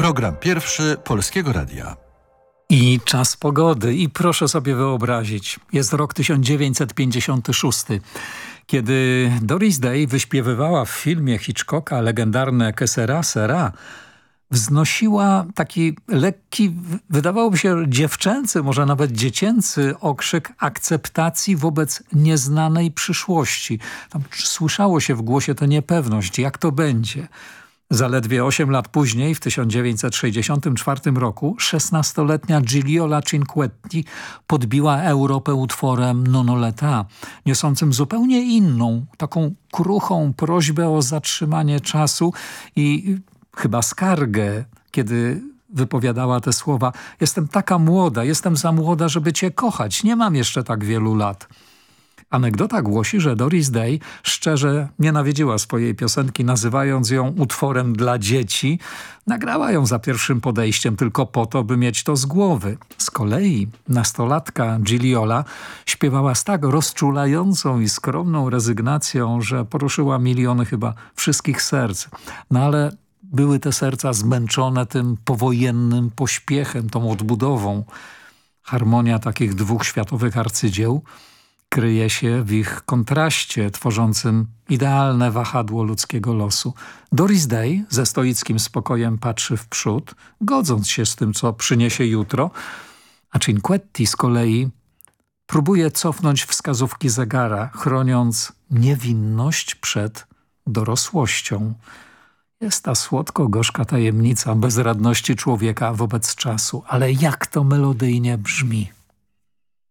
Program pierwszy Polskiego Radia. I czas pogody. I proszę sobie wyobrazić, jest rok 1956, kiedy Doris Day wyśpiewywała w filmie Hitchcocka legendarne Que sera, sera, wznosiła taki lekki, wydawałoby się dziewczęcy, może nawet dziecięcy okrzyk akceptacji wobec nieznanej przyszłości. Tam słyszało się w głosie tę niepewność, jak to będzie. Zaledwie 8 lat później, w 1964 roku, 16-letnia Gigliola Cinquetti podbiła Europę utworem Non ho l'età, niosącym zupełnie inną, taką kruchą prośbę o zatrzymanie czasu i chyba skargę, kiedy wypowiadała te słowa: jestem taka młoda, jestem za młoda, żeby cię kochać, nie mam jeszcze tak wielu lat. Anegdota głosi, że Doris Day szczerze nienawidziła swojej piosenki, nazywając ją utworem dla dzieci. Nagrała ją za pierwszym podejściem tylko po to, by mieć to z głowy. Z kolei nastolatka Gigliola śpiewała z tak rozczulającą i skromną rezygnacją, że poruszyła miliony chyba wszystkich serc. No ale były te serca zmęczone tym powojennym pośpiechem, tą odbudową. Harmonia takich dwóch światowych arcydzieł kryje się w ich kontraście tworzącym idealne wahadło ludzkiego losu. Doris Day ze stoickim spokojem patrzy w przód, godząc się z tym, co przyniesie jutro, a Cinquetti z kolei próbuje cofnąć wskazówki zegara, chroniąc niewinność przed dorosłością. Jest ta słodko-gorzka tajemnica bezradności człowieka wobec czasu, ale jak to melodyjnie brzmi.